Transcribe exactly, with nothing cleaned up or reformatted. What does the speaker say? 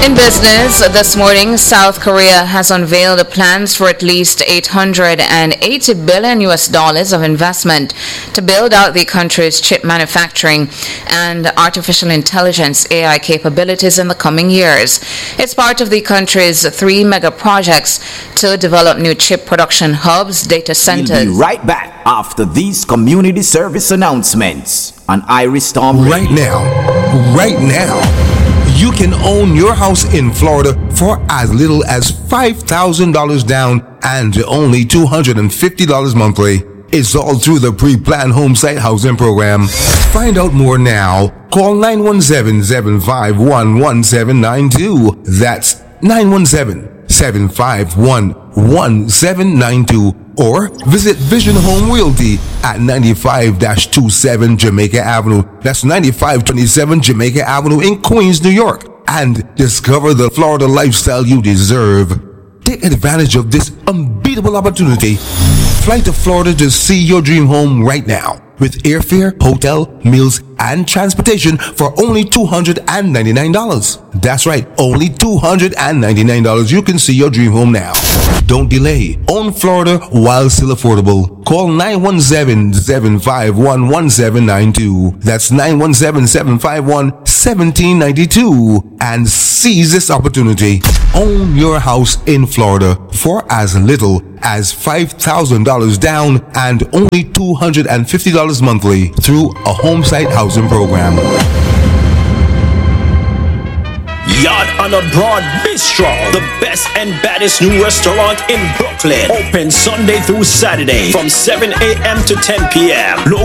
In business, this morning, South Korea has unveiled plans for at least eight hundred eighty billion U S dollars of investment to build out the country's chip manufacturing and artificial intelligence A I capabilities in the coming years. It's part of the country's three mega projects to develop new chip production hubs, data centers. We'll be right back after these community service announcements on Iris Storm. Right now, right now. You can own your house in Florida for as little as five thousand dollars down and only two hundred fifty dollars monthly. It's all through the pre-planned home site housing program. Find out more now. Call nine one seven, seven five one, one seven nine two. That's nine one seven, seven five one, one seven nine two. Or visit Vision Home Realty at ninety-five twenty-seven Jamaica Avenue. That's ninety-five twenty-seven Jamaica Avenue in Queens, New York. And discover the Florida lifestyle you deserve. Take advantage of this unbeatable opportunity. Fly to Florida to see your dream home right now. With airfare, hotel, meals, and transportation for only two hundred ninety-nine dollars. That's right, only two hundred ninety-nine dollars. You can see your dream home now. Don't delay. Own Florida while still affordable. Call nine one seven, seven five one, one seven nine two. That's nine one seven, seven five one, one seven nine two. And seize this opportunity. Own your house in Florida for as little as five thousand dollars down and only two hundred fifty dollars monthly through a home site housing program. Yard on a Broad Bistro, the best and baddest new restaurant in Brooklyn. Open Sunday through Saturday from seven a.m. to ten p.m.